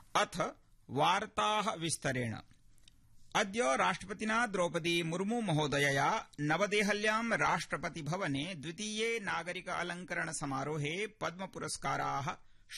अथ वार्ताः विस्तरेण। अद्य राष्ट्रपतिना द्रौपदी मुर्मू महोदयया नवदेहल्यां राष्ट्रपति भवने द्वितीये नागरिक अलंकरण समारोहे पद्म पुरस्काराः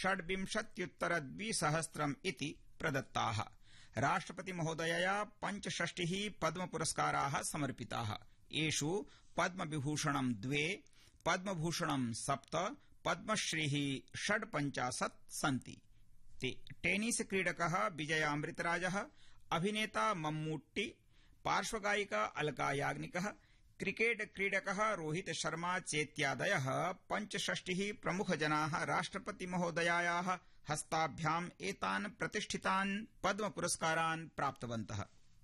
26,000 इति प्रदत्ताः। राष्ट्रपति महोदयया 65 पद्म पुरस्काराः समर्पिताः। येषु पद्मविभूषणं 2, पद्मभूषणं 7, पद्मश्रीः 56 सन्ति। टेनिस क्रीडकः विजय अमृतराजः, अभिनेता मम्मूट्टी, पार्श्वगायिका अलका याग्निकः, क्रिकेट क्रीडकः रोहित शर्मा चेत्यादयः 65 प्रमुखजनाः राष्ट्रपति महोदयायाः हस्ताभ्याम् एतान् प्रतिष्ठितान् पद्म पुरस्कारान् प्राप्तवन्तः।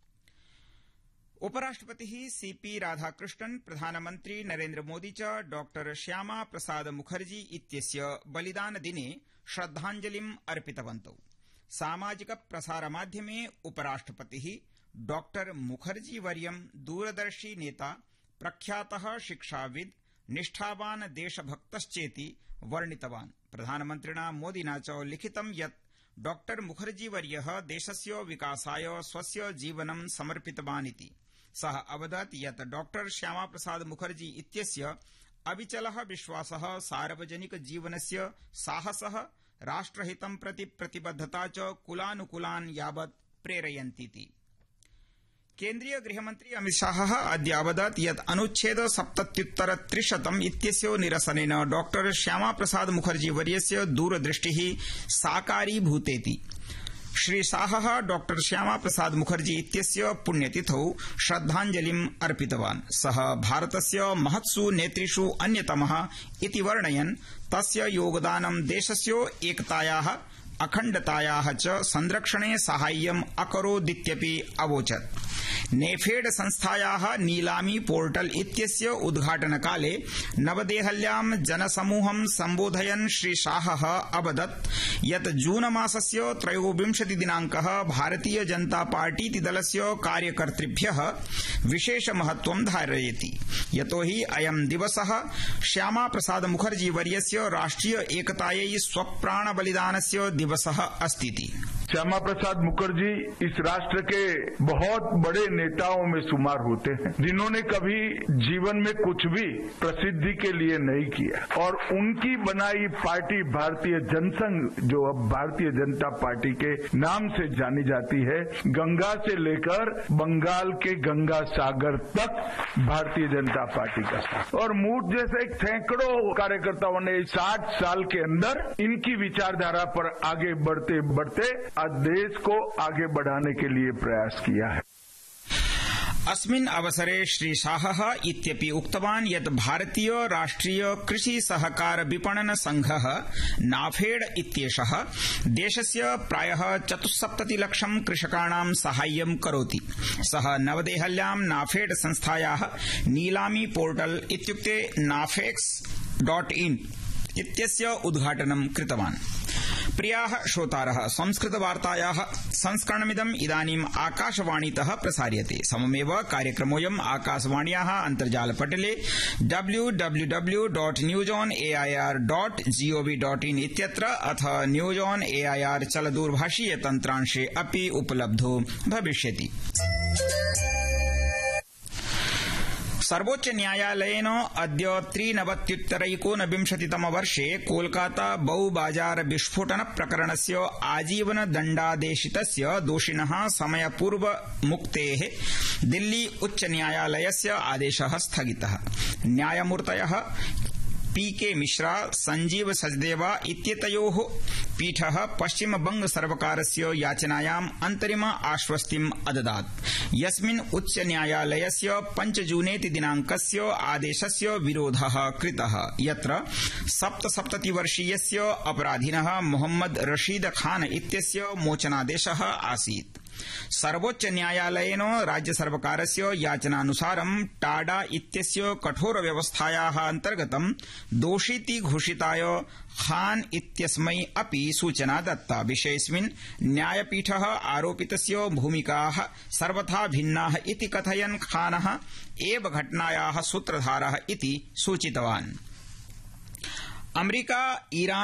उपराष्ट्रपतिः सीपी राधाकृष्णन्, प्रधानमन्त्री नरेन्द्र मोदी च डॉ श्यामा प्रसाद मुखर्जी इत्यस्य बलिदानदिने श्रद्धाञ्जलिम् अर्पितवन्तौ। सामाजिक प्रसारमाध्यमे उपराष्ट्रपतिः डॉ मुखर्जी वर्यं दूरदर्शी नेता, प्रख्यातः शिक्षाविद्, निष्ठावान् देशभक्तश्चेति वर्णितवान्। प्रधानमन्त्रिणा मोदिना च लिखितं यत् डॉ मुखर्जी वर्यः देशस्य विकासाय स्वस्य जीवनं समर्पितवान् इति। सः अवदत् यत् डॉ श्यामाप्रसाद मुखर्जी इत्यस्य अविचलः विश्वासः, सार्वजनिक जीवनस्य साहसः, राष्ट्रहितं प्रति प्रतिबद्धता च कुलानुकुलान् यावत् प्रेरयन्तीति। केन्द्रीय गृहमन्त्री अमितशाहः अद्य अवदत् यत् अनुच्छेद 77-300 इत्यस्य निरसनेन डॉ श्यामाप्रसाद मुखर्जी वर्यस्य दूरदृष्टिः साकारीभूतेति। श्रीशाहः डॉ श्यामाप्रसाद मुखर्जी इत्यस्य पुण्यतिथौ श्रद्धाञ्जलिम् अर्पितवान्। सः भारतस्य महत्सु नेतृषु अन्यतमः इति वर्णयन् तस्य योगदानं देशस्य एकतायाः, अखण्डतायाः च संरक्षणे साहाय्यम् अकरोदित्यपि अवोचत्। नेफेड संस्थायाः नीलामी पोर्टल इत्यस्य उद्घाटनकाले नवदेहल्यां जनसमूहं सम्बोधयन् श्रीशाहः अवदत् यत् जूनमासस्य 23 दिनाङ्कः भारतीय जनता पार्टीति दलस्य कार्यकर्तृभ्यः विशेषमहत्वं धारयति, यतोहि अयं दिवसः श्यामाप्रसाद मुखर्जी वर्यस्य राष्ट्रिय एकतायै स्वप्राणबलिदानस्य दिवसः अस्तीति। श्यामा प्रसाद मुखर्जी इस राष्ट्र के बहुत बड़े नेताओं में शुमार होते हैं, जिन्होंने कभी जीवन में कुछ भी प्रसिद्धि के लिए नहीं किया और उनकी बनाई पार्टी भारतीय जनसंघ, जो अब भारतीय जनता पार्टी के नाम से जानी जाती है, गंगा से लेकर बंगाल के गंगा सागर तक भारतीय जनता पार्टी का साथ, और मूठ जैसे सैकड़ों कार्यकर्ताओं ने 60 साल के अंदर इनकी विचारधारा पर आगे बढ़ते बढ़ते आज देश को आगे बढ़ाने के लिए प्रयास किया है। अस्मिन् अवसरे श्रीशाहः इत्यपि उक्तवान् यत् भारतीय राष्ट्रिय कृषि सहकार विपणन संघः नाफेड इत्येषः देशस्य प्रायः 74 लक्षं कृषकाणां साहाय्यं करोति। सः नवदेहल्यां नाफेड संस्थायाः नीलामी पोर्टल इत्युक्ते nafex.in इत्यस्य उद्घाटनं कृतवान्। प्रियाः श्रोतारः, संस्कृतवार्तायाः संस्करणमिदम् इदानीम् आकाशवाणीतः प्रसार्यते। सममेव कार्यक्रमोऽयम् आकाशवाण्याः अन्तर्जालपटले www.newsonair.gov.in इत्यत्र अथ न्यूज ऑन एआईआर चलदूरभाषीय तन्त्रांशे अपि उपलब्धो भविष्यति। सर्वोच्च न्यायालयेन अद्य 93-तम वर्षे कोलकाता बहुबाजार विस्फोटन प्रकरणस्य आजीवन दण्डादेशितस्य दोषिणः समयपूर्वमुक्तेः दिल्ली उच्च न्यायालयस्य आदेशः स्थगितः। न्यायमूर्तयः पीके मिश्रा, संजीव सचदेवा इत्येतयोः पीठः पश्चिमबंग सर्वकारस्य याचनायाम् अन्तरिम आश्वस्तिम् अददात्, यस्मिन् उच्च न्यायालयस्य 5 जूनेति दिनाङ्कस्य आदेशस्य विरोधः कृतः, यत्र 77 वर्षीयस्य अपराधिनः मोहम्मद रशीद खान इत्यस्य मोचनादेशः आसीत्। सर्वोच्च न्यायालयेन राज्य सर्वकारस्य याचनानुसारं टाडा इत्यस्य कठोर व्यवस्थायाः अन्तर्गतं दोषीति घोषिताय खान इत्यस्मै अपि सूचना दत्ता। विषयेऽस्मिन् न्यायपीठः आरोपितस्य भूमिकाः सर्वथा भिन्नाः इति कथयन् खानः एव घटनायाः सूत्रधारः इति सूचितवान्। अमेरिका ईरान